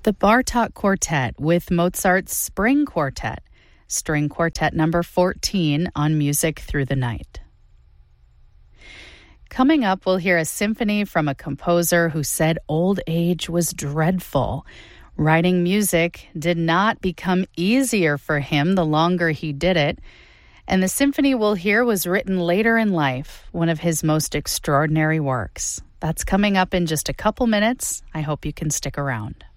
The Bartók Quartet with Mozart's Spring Quartet, String Quartet number 14 on Music Through the Night. Coming up, we'll hear a symphony from a composer who said old age was dreadful. Writing music did not become easier for him the longer he did it. And the symphony we'll hear was written later in life, one of his most extraordinary works. That's coming up in just a couple minutes. I hope you can stick around.